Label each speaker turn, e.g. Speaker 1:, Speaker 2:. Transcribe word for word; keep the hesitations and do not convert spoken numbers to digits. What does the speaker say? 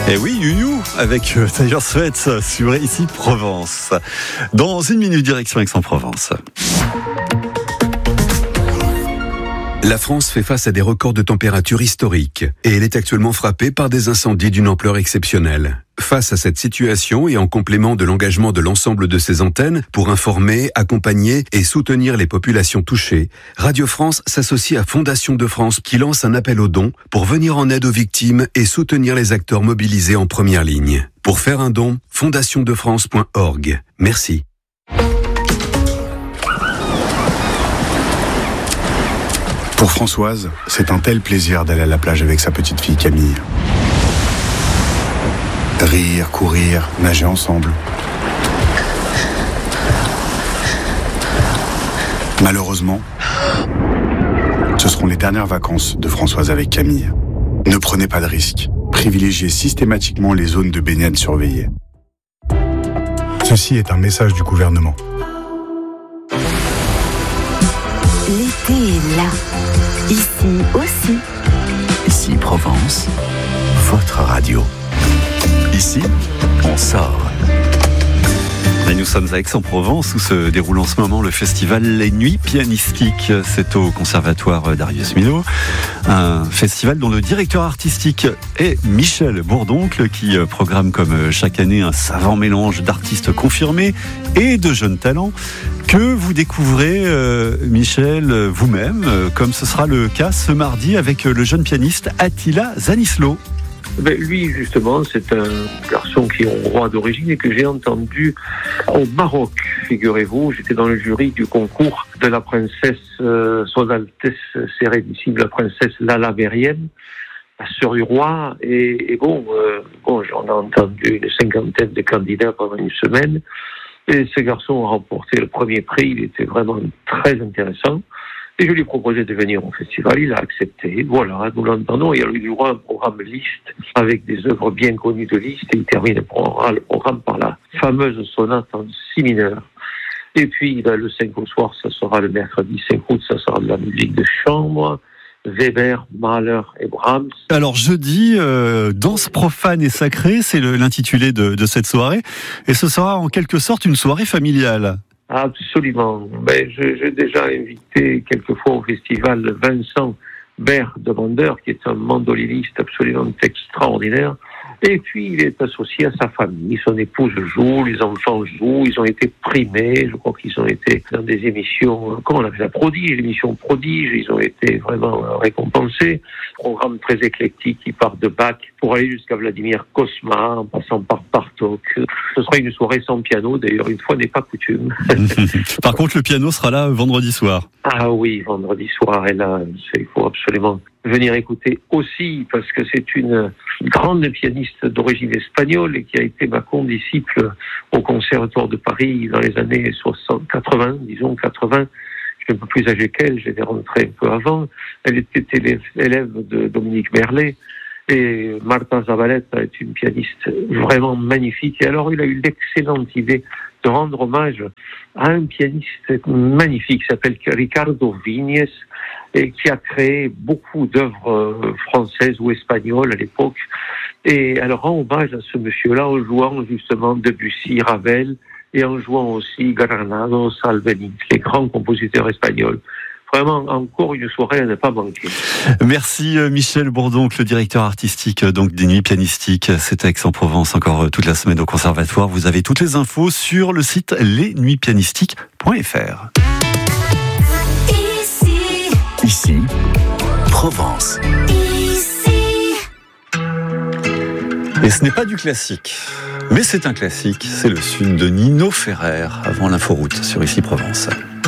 Speaker 1: Et oui, You avec Tiger Sweat sur Ici Provence. Dans une minute, direction Aix-en-Provence.
Speaker 2: La France fait face à des records de température historiques et elle est actuellement frappée par des incendies d'une ampleur exceptionnelle. Face à cette situation et en complément de l'engagement de l'ensemble de ses antennes pour informer, accompagner et soutenir les populations touchées, Radio France s'associe à Fondation de France qui lance un appel aux dons pour venir en aide aux victimes et soutenir les acteurs mobilisés en première ligne. Pour faire un don, fondation de france point org. Merci.
Speaker 3: Pour Françoise, c'est un tel plaisir d'aller à la plage avec sa petite fille Camille. Rire, courir, nager ensemble. Malheureusement, ce seront les dernières vacances de Françoise avec Camille. Ne prenez pas de risques. Privilégiez systématiquement les zones de baignade surveillées. Ceci est un message du gouvernement.
Speaker 4: L'été est là, ici aussi.
Speaker 5: Ici Provence, votre radio. Ici, on sort.
Speaker 1: Et nous sommes à Aix-en-Provence où se déroule en ce moment le festival Les Nuits Pianistiques. C'est au Conservatoire Darius Milhaud, un festival dont le directeur artistique est Michel Bourdoncle, qui programme comme chaque année un savant mélange d'artistes confirmés et de jeunes talents que vous découvrez, euh, Michel, vous-même, euh, comme ce sera le cas ce mardi avec le jeune pianiste Attila Zanislo.
Speaker 6: Ben, lui, justement, c'est un garçon qui est hongrois d'origine et que j'ai entendu au Maroc, figurez-vous. J'étais dans le jury du concours de la princesse, euh, Son Altesse Sérénissime, la princesse Lala Mérienne, la sœur du roi. Et, et bon, euh, bon, j'en ai entendu une cinquantaine de candidats pendant une semaine. Et ce garçon a remporté le premier prix. Il était vraiment très intéressant. Et je lui ai proposé de venir au festival, il a accepté. Voilà, nous l'entendons. Il y a eu droit à un programme Liszt avec des œuvres bien connues de Liszt et il termine le programme, le programme par la fameuse sonate en si mineur. Et puis, ben, le cinq au soir, ça sera le mercredi cinq août, ça sera de la musique de chambre, Weber, Mahler et Brahms.
Speaker 1: Alors jeudi, euh, danse profane et sacrée, c'est le, l'intitulé de, de cette soirée. Et ce sera en quelque sorte une soirée familiale.
Speaker 6: Absolument. Ben, je, j'ai déjà invité quelquefois au festival Vincent Bert de Mandeur, qui est un mandoliniste absolument extraordinaire. Et puis, il est associé à sa famille. Son épouse joue, les enfants jouent, ils ont été primés. Je crois qu'ils ont été dans des émissions, comment on appelle ça, Prodige, l'émission Prodige. Ils ont été vraiment récompensés. Programme très éclectique qui part de Bach pour aller jusqu'à Vladimir Kosma, en passant par Bartók. Ce sera une soirée sans piano, d'ailleurs, une fois n'est pas coutume.
Speaker 1: Par contre, le piano sera là vendredi soir.
Speaker 6: Ah oui, vendredi soir, et là, il faut absolument venir écouter aussi, parce que c'est une grande pianiste d'origine espagnole et qui a été ma condisciple au Conservatoire de Paris dans les années soixante, quatre-vingts, disons quatre-vingts. Je suis un peu plus âgé qu'elle, j'étais rentré un peu avant. Elle était élève, élève de Dominique Merlet. Et Marta Zavaleta est une pianiste vraiment magnifique. Et alors, il a eu l'excellente idée de rendre hommage à un pianiste magnifique qui s'appelle Ricardo Vignes et qui a créé beaucoup d'œuvres françaises ou espagnoles à l'époque. Et elle rend hommage à ce monsieur-là en jouant justement Debussy, Ravel et en jouant aussi Granado, Salvini, les grands compositeurs espagnols. Vraiment, encore une soirée à ne pas manquer.
Speaker 1: Merci Michel Bourdoncle, le directeur artistique donc des Nuits Pianistiques. C'est à Aix-en-Provence encore toute la semaine au Conservatoire. Vous avez toutes les infos sur le site les nuits pianistiques point f r.
Speaker 5: Ici, Ici Provence.
Speaker 1: Ici. Et ce n'est pas du classique, mais c'est un classique. C'est le Sud de Nino Ferrer avant l'inforoute sur Ici Provence.